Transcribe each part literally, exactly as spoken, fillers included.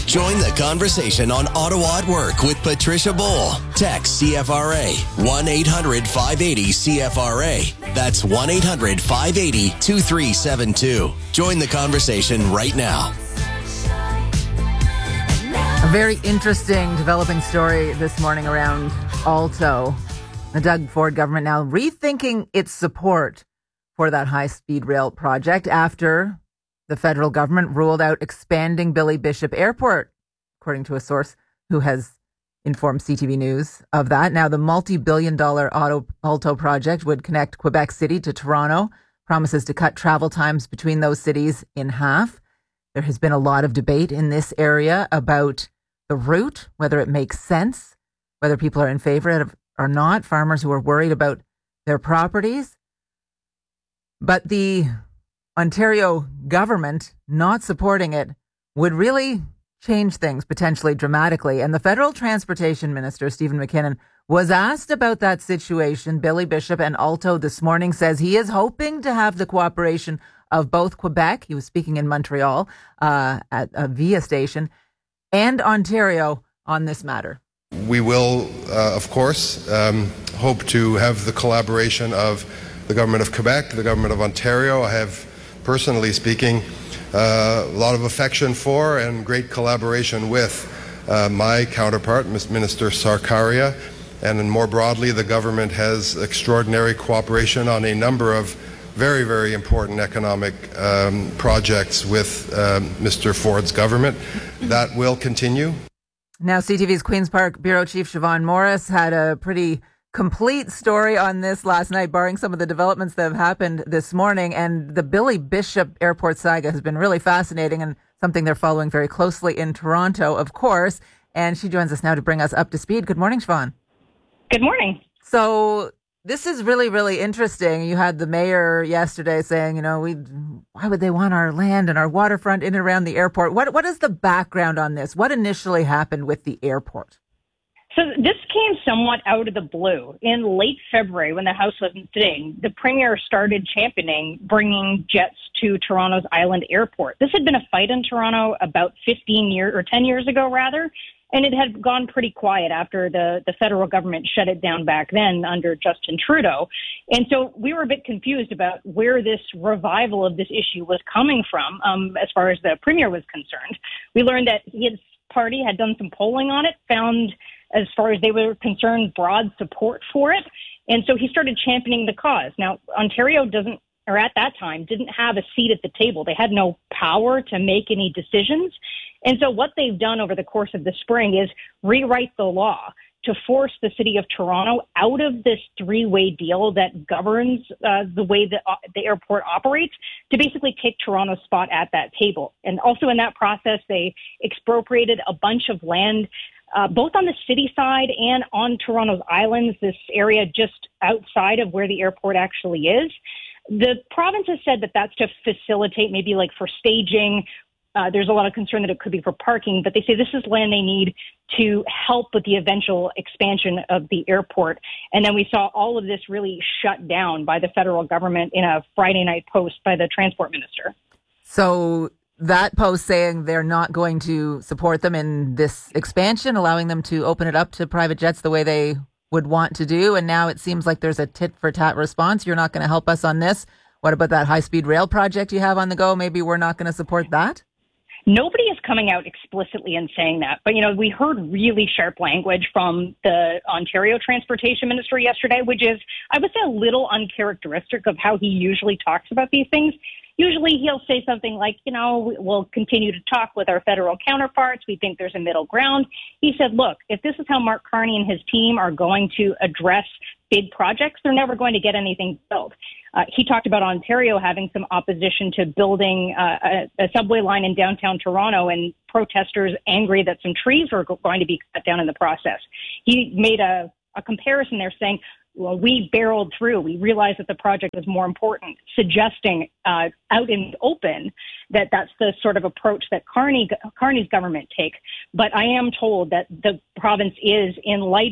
Join the conversation on Ottawa at Work with Patricia Bowl. Text C F R A one eight hundred five eighty C F R A. That's one eight hundred five eighty two three seven two. Join the conversation right now. A very interesting developing story this morning around Alto. The Doug Ford government now rethinking its support for that high-speed rail project after the federal government ruled out expanding Billy Bishop Airport, according to a source who has informed C T V News of that. Now, the multi-billion dollar Auto, Alto project would connect Quebec City to Toronto, promises to cut travel times between those cities in half. There has been a lot of debate in this area about the route, whether it makes sense, whether people are in favor of it or not, farmers who are worried about their properties. But the Ontario government not supporting it would really change things potentially dramatically. And the federal transportation minister, Stephen McKinnon, was asked about that situation. Billy Bishop and Alto this morning says he is hoping to have the cooperation of both Quebec, he was speaking in Montreal uh, at a Via station, and Ontario on this matter. We will, uh, of course, um, hope to have the collaboration of the government of Quebec, the government of Ontario. I have, personally speaking, uh, a lot of affection for and great collaboration with uh, my counterpart, Minister Sarkaria, and then more broadly, the government has extraordinary cooperation on a number of very, very important economic um, projects with um, Mister Ford's government. That will continue. Now, C T V's Queen's Park Bureau Chief Siobhan Morris had a pretty complete story on this last night, barring some of the developments that have happened this morning. And the Billy Bishop Airport saga has been really fascinating and something they're following very closely in Toronto, of course. And she joins us now to bring us up to speed. Good morning, Siobhan. Good morning. So this is really, really interesting. You had the mayor yesterday saying, you know, we why would they want our land and our waterfront in and around the airport? What What is the background on this? What initially happened with the airport? So this came somewhat out of the blue. In late February, when the House wasn't sitting, the Premier started championing bringing jets to Toronto's Island Airport. This had been a fight in Toronto about fifteen years, or ten years ago, rather, and it had gone pretty quiet after the, the federal government shut it down back then under Justin Trudeau. And so we were a bit confused about where this revival of this issue was coming from, um, as far as the Premier was concerned. We learned that his party had done some polling on it, found, as far as they were concerned, broad support for it. And so he started championing the cause. Now, Ontario doesn't, or at that time, didn't have a seat at the table. They had no power to make any decisions. And so what they've done over the course of the spring is rewrite the law to force the city of Toronto out of this three-way deal that governs uh, the way that uh, the airport operates, to basically take Toronto's spot at that table. And also in that process, they expropriated a bunch of land Uh, both on the city side and on Toronto's islands, this area just outside of where the airport actually is. The province has said that that's to facilitate, maybe like for staging. Uh, there's a lot of concern that it could be for parking, but they say this is land they need to help with the eventual expansion of the airport. And then we saw all of this really shut down by the federal government in a Friday night post by the transport minister. So that post saying they're not going to support them in this expansion, allowing them to open it up to private jets the way they would want to do. And now it seems like there's a tit for tat response. You're not going to help us on this. What about that high speed rail project you have on the go? Maybe we're not going to support that. Nobody is coming out explicitly and saying that. But, you know, we heard really sharp language from the Ontario Transportation Minister yesterday, which is, I would say, a little uncharacteristic of how he usually talks about these things. Usually he'll say something like, you know, we'll continue to talk with our federal counterparts. We think there's a middle ground. He said, look, if this is how Mark Carney and his team are going to address big projects, they're never going to get anything built. Uh, he talked about Ontario having some opposition to building uh, a, a subway line in downtown Toronto, and protesters angry that some trees were going to be cut down in the process. He made a, a comparison there saying, well, we barreled through. We realized that the project was more important, suggesting uh, out in the open that that's the sort of approach that Carney, Carney's government take. But I am told that the province is, in light of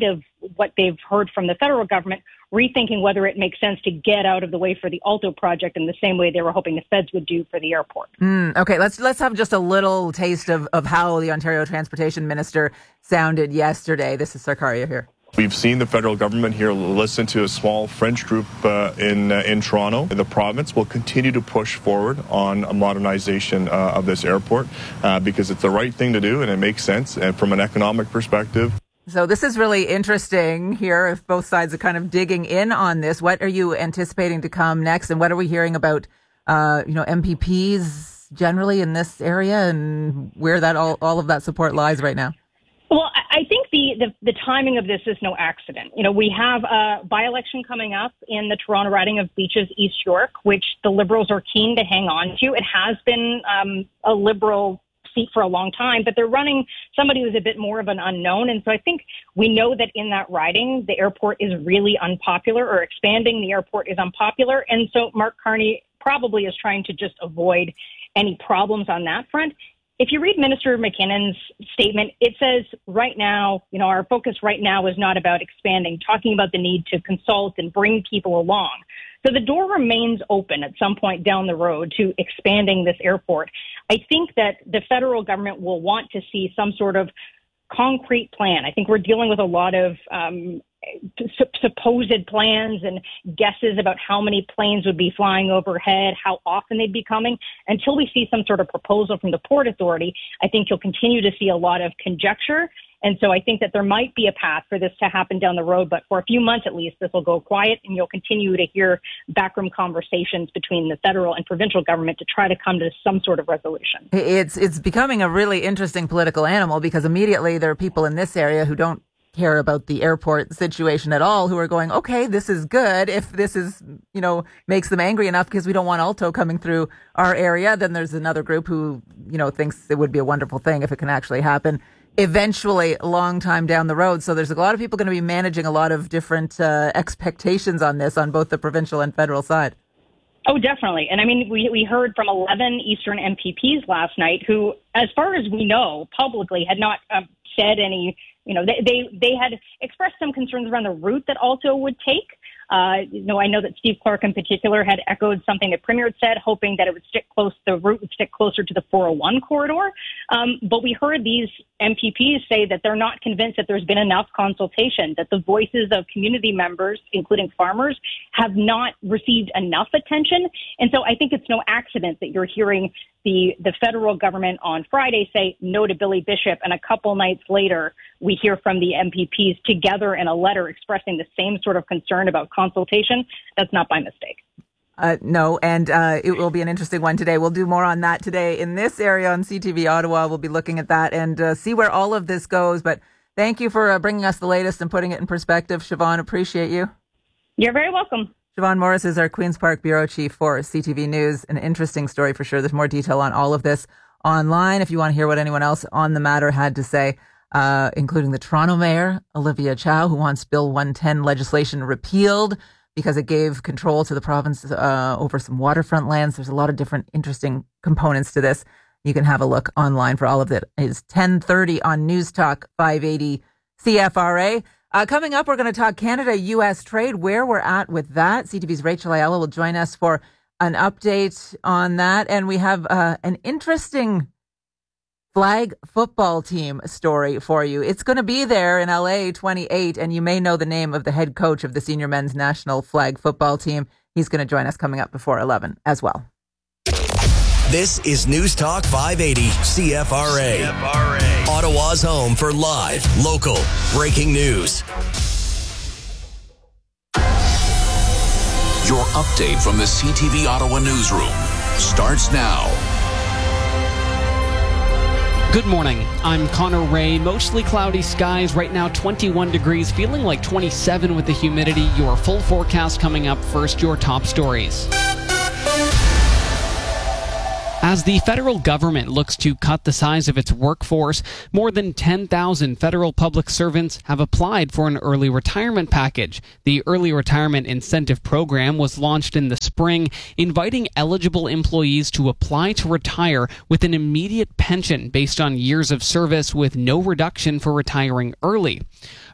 what they've heard from the federal government, rethinking whether it makes sense to get out of the way for the Alto project in the same way they were hoping the feds would do for the airport. Mm, okay, let's let's have just a little taste of, of how the Ontario Transportation Minister sounded yesterday. This is Sarkaria here. We've seen the federal government here listen to a small French group uh, in uh, in Toronto. The province will continue to push forward on a modernization uh, of this airport uh, because it's the right thing to do and it makes sense. And from an economic perspective. So this is really interesting here. If both sides are kind of digging in on this, what are you anticipating to come next, and what are we hearing about, uh, you know, M P Ps generally in this area, and where that all all of that support lies right now? Well, I think the, the, the timing of this is no accident. You know, we have a by-election coming up in the Toronto riding of Beaches East York, which the Liberals are keen to hang on to. It has been um, a Liberal seat for a long time, but they're running somebody who's a bit more of an unknown. And so I think we know that in that riding, the airport is really unpopular, or expanding the airport is unpopular. And so Mark Carney probably is trying to just avoid any problems on that front. If you read Minister McKinnon's statement, it says right now, you know, our focus right now is not about expanding, talking about the need to consult and bring people along. So the door remains open at some point down the road to expanding this airport. I think that the federal government will want to see some sort of concrete plan. I think we're dealing with a lot of um, supposed plans and guesses about how many planes would be flying overhead, how often they'd be coming. Until we see some sort of proposal from the Port Authority, I think you'll continue to see a lot of conjecture. And so I think that there might be a path for this to happen down the road, but for a few months at least, this will go quiet, and you'll continue to hear backroom conversations between the federal and provincial government to try to come to some sort of resolution. It's it's becoming a really interesting political animal, because immediately there are people in this area who don't care about the airport situation at all, who are going, okay, this is good. If this is, you know, makes them angry enough because we don't want Alto coming through our area, then there's another group who, you know, thinks it would be a wonderful thing if it can actually happen eventually, a long time down the road. So there's a lot of people going to be managing a lot of different uh, expectations on this on both the provincial and federal side. Oh, definitely. And I mean, we, we heard from eleven Eastern M P Ps last night who, as far as we know, publicly had not um, said any, you know, they, they, they had expressed some concerns around the route that Alto would take. Uh, you know, I know that Steve Clark in particular had echoed something that Premier had said, hoping that it would stick close, the route would stick closer to the four oh one corridor. Um, but we heard these M P Ps say that they're not convinced that there's been enough consultation, that the voices of community members, including farmers, have not received enough attention. And so I think it's no accident that you're hearing the, the federal government on Friday say no to Billy Bishop, and a couple nights later, we hear from the M P Ps together in a letter expressing the same sort of concern about consultation. That's not by mistake. Uh, no, and uh, it will be an interesting one today. We'll do more on that today in this area on C T V Ottawa. We'll be looking at that and uh, see where all of this goes. But thank you for uh, bringing us the latest and putting it in perspective, Siobhan. Appreciate you. You're very welcome. Siobhan Morris is our Queen's Park Bureau Chief for C T V News. An interesting story for sure. There's more detail on all of this online if you want to hear what anyone else on the matter had to say, uh, including the Toronto Mayor, Olivia Chow, who wants Bill one ten legislation repealed because it gave control to the province uh, over some waterfront lands. There's a lot of different interesting components to this. You can have a look online for all of it. It's ten thirty on News Talk five eighty C F R A. Uh, coming up, we're going to talk Canada U S trade, where we're at with that. C T V's Rachel Ayala will join us for an update on that. And we have uh, an interesting flag football team story for you. It's going to be there in L A twenty-eight, and you may know the name of the head coach of the senior men's national flag football team. He's going to join us coming up before eleven as well. This is News Talk five eighty C F R A. C F R A. Ottawa's home for live, local, breaking news. Your update from the C T V Ottawa newsroom starts now. Good morning. I'm Connor Ray. Mostly cloudy skies. Right now, twenty-one degrees, feeling like twenty-seven with the humidity. Your full forecast coming up. First, your top stories. As the federal government looks to cut the size of its workforce, more than ten thousand federal public servants have applied for an early retirement package. The Early Retirement Incentive Program was launched in the spring, inviting eligible employees to apply to retire with an immediate pension based on years of service with no reduction for retiring early.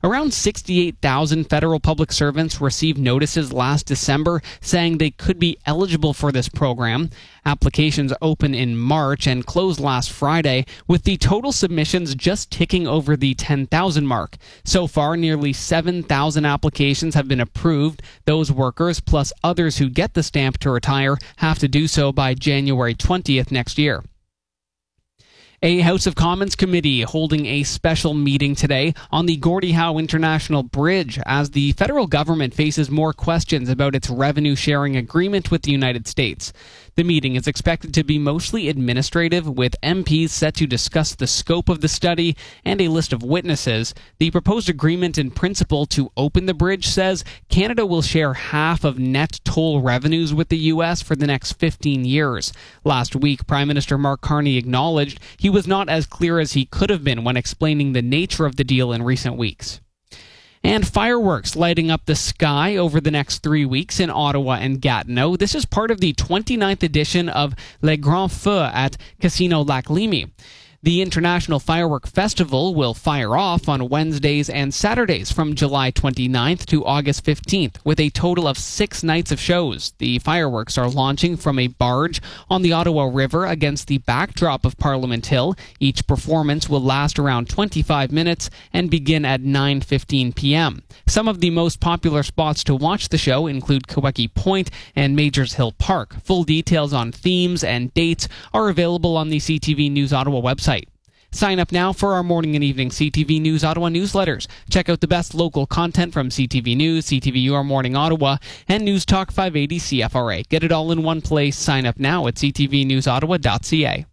Around sixty-eight thousand federal public servants received notices last December saying they could be eligible for this program. Applications open in March and closed last Friday, with the total submissions just ticking over the ten thousand mark. So far, nearly seven thousand applications have been approved. Those workers, plus others who get the stamp to retire, have to do so by January twentieth next year. A House of Commons committee holding a special meeting today on the Gordie Howe International Bridge as the federal government faces more questions about its revenue-sharing agreement with the United States. The meeting is expected to be mostly administrative, with M Ps set to discuss the scope of the study and a list of witnesses. The proposed agreement in principle to open the bridge says Canada will share half of net toll revenues with the U S for the next fifteen years. Last week, Prime Minister Mark Carney acknowledged he was not as clear as he could have been when explaining the nature of the deal in recent weeks. And fireworks lighting up the sky over the next three weeks in Ottawa and Gatineau. This is part of the twenty-ninth edition of Les Grands Feux at Casino Lac Limy. The International Firework Festival will fire off on Wednesdays and Saturdays from July twenty-ninth to August fifteenth, with a total of six nights of shows. The fireworks are launching from a barge on the Ottawa River against the backdrop of Parliament Hill. Each performance will last around twenty-five minutes and begin at nine fifteen p.m. Some of the most popular spots to watch the show include Kaweki Point and Majors Hill Park. Full details on themes and dates are available on the C T V News Ottawa website. Sign up now for our morning and evening C T V News Ottawa newsletters. Check out the best local content from C T V News, C T V Your Morning Ottawa, and News Talk five eighty C F R A. Get it all in one place. Sign up now at c t v news ottawa dot c a.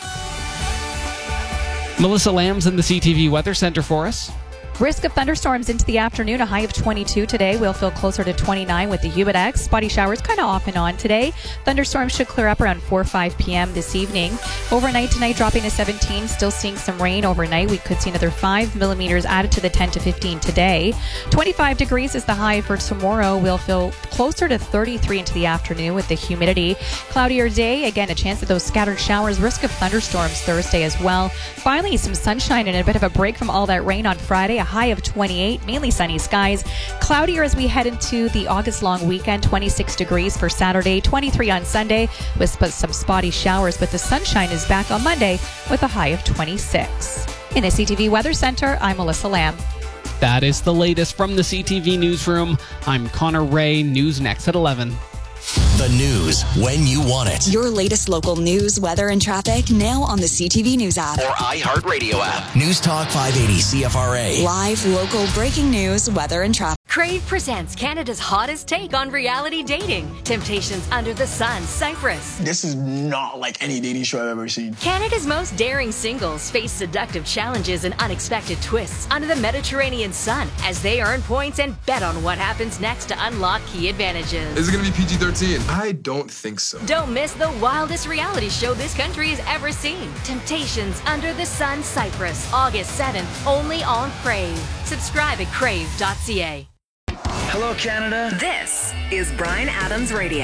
Melissa Lamb's in the C T V Weather Center for us. Risk of thunderstorms into the afternoon, a high of twenty-two today. We'll feel closer to twenty-nine with the Humidex. Spotty showers kind of off and on today. Thunderstorms should clear up around four or five p.m. this evening. Overnight tonight dropping to seventeen, still seeing some rain overnight. We could see another five millimeters added to the ten to fifteen today. twenty-five degrees is the high for tomorrow. We'll feel closer to thirty-three into the afternoon with the humidity. Cloudier day, again a chance of those scattered showers. Risk of thunderstorms Thursday as well. Finally, some sunshine and a bit of a break from all that rain on Friday. A high of twenty-eight, mainly sunny skies. Cloudier as we head into the August long weekend. twenty-six degrees for Saturday, twenty-three on Sunday with some spotty showers, but the sunshine is back on Monday with a high of twenty-six. In the C T V Weather Center, I'm Melissa Lamb. That is the latest from the C T V Newsroom. I'm Connor Ray. News next at eleven. The news when you want it. Your latest local news, weather, and traffic now on the C T V News app. Or iHeartRadio app. News Talk five eighty C F R A. Live, local, breaking news, weather, and traffic. Crave presents Canada's hottest take on reality dating. Temptations Under the Sun, Cyprus. This is not like any dating show I've ever seen. Canada's most daring singles face seductive challenges and unexpected twists under the Mediterranean sun as they earn points and bet on what happens next to unlock key advantages. Is it going to be P G thirteen? I don't think so. Don't miss the wildest reality show this country has ever seen. Temptations Under the Sun, Cyprus, August seventh, only on Crave. Subscribe at crave dot c a. Hello, Canada. This is Bryan Adams Radio.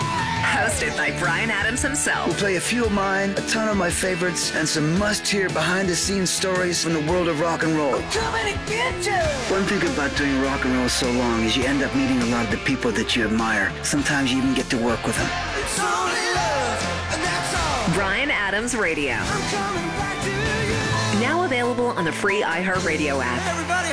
Hosted by Bryan Adams himself. We'll play a few of mine, a ton of my favorites, and some must-hear behind-the-scenes stories from the world of rock and roll. I'm coming to get you! One thing about doing rock and roll so long is you end up meeting a lot of the people that you admire. Sometimes you even get to work with them. It's only love, and that's all. Bryan Adams Radio. I'm coming back to you. Now available on the free iHeartRadio app. Everybody